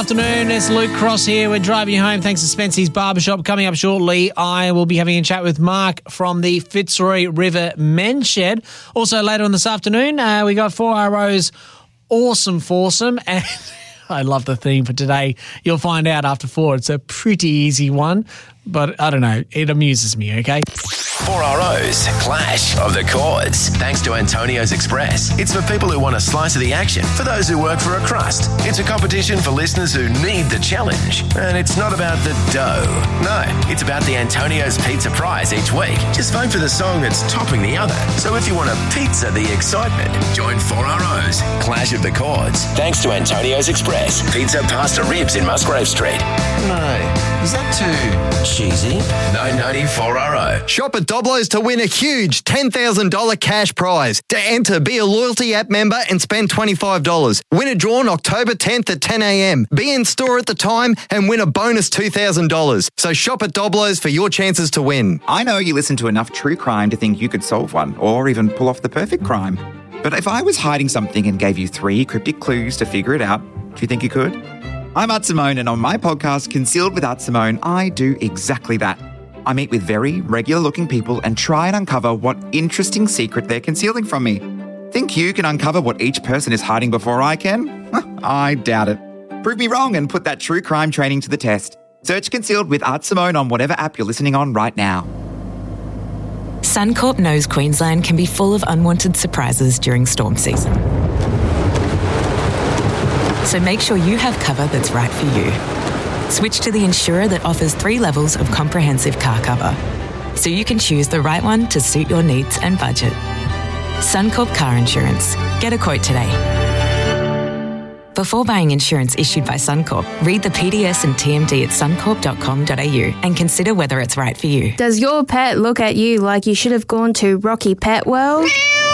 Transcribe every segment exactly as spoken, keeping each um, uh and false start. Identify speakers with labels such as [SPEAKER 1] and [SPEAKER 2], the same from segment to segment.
[SPEAKER 1] afternoon. It's Luke Cross here. We're driving you home thanks to Spency's Barbershop. Coming up shortly, I will be having a chat with Mark from the Fitzroy River Men's Shed. Also later on this afternoon, uh, we got four R O's Awesome Foursome, and I love the theme for today. You'll find out after four. It's a pretty easy one, but I don't know. It amuses me, okay?
[SPEAKER 2] four R O's Clash of the Chords. Thanks to Antonio's Express. It's for people who want a slice of the action, for those who work for a crust. It's a competition for listeners who need the challenge. And it's not about the dough. No, it's about the Antonio's Pizza Prize each week. Just vote for the song that's topping the other. So if you want a pizza the excitement, join four R O's Clash of the Chords. Thanks to Antonio's Express. Pizza, pasta, ribs in Musgrave Street. No, is that too cheesy? nine ninety four R O.
[SPEAKER 3] Shop at Doblo's to win a huge ten thousand dollars cash prize. To enter, be a loyalty app member and spend twenty-five dollars. Winner drawn October tenth at ten a.m. Be in store at the time and win a bonus two thousand dollars. So shop at Doblo's for your chances to win.
[SPEAKER 4] I know you listen to enough true crime to think you could solve one or even pull off the perfect crime. But if I was hiding something and gave you three cryptic clues to figure it out, do you think you could? I'm Art Simone, and on my podcast, Concealed with Art Simone, I do exactly that. I meet with very regular-looking people and try and uncover what interesting secret they're concealing from me. Think you can uncover what each person is hiding before I can? I doubt it. Prove me wrong and put that true crime training to the test. Search Concealed with Art Simone on whatever app you're listening on right now.
[SPEAKER 5] Suncorp knows Queensland can be full of unwanted surprises during storm season. So make sure you have cover that's right for you. Switch to the insurer that offers three levels of comprehensive car cover, so you can choose the right one to suit your needs and budget. Suncorp Car Insurance. Get a quote today. Before buying insurance issued by Suncorp, read the P D S and T M D at suncorp dot com dot a u and consider whether it's right for you.
[SPEAKER 6] Does your pet look at you like you should have gone to Rocky Pet World?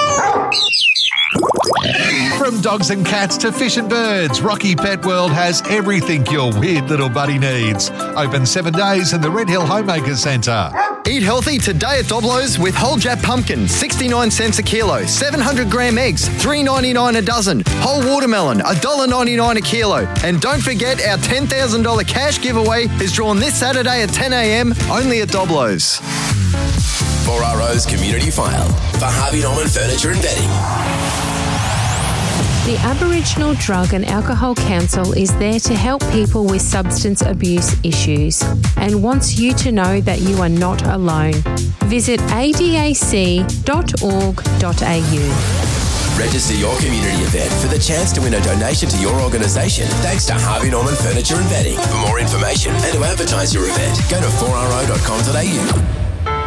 [SPEAKER 7] From dogs and cats to fish and birds, Rocky Pet World has everything your weird little buddy needs. Open seven days in the Red Hill Homemakers Centre.
[SPEAKER 3] Eat healthy today at Doblo's with whole Jap pumpkin, sixty-nine cents a kilo, seven hundred gram eggs, three ninety-nine a dozen, whole watermelon, one dollar ninety-nine a kilo. And don't forget our ten thousand dollars cash giveaway is drawn this Saturday at ten a.m. only at Doblo's.
[SPEAKER 2] four R O's Community File for Harvey Norman Furniture and Bedding.
[SPEAKER 8] The Aboriginal Drug and Alcohol Council is there to help people with substance abuse issues and wants you to know that you are not alone. Visit a d a c dot org dot a u.
[SPEAKER 2] Register your community event for the chance to win a donation to your organisation thanks to Harvey Norman Furniture and Bedding. For more information and to advertise your event, go to four r o dot com dot a u.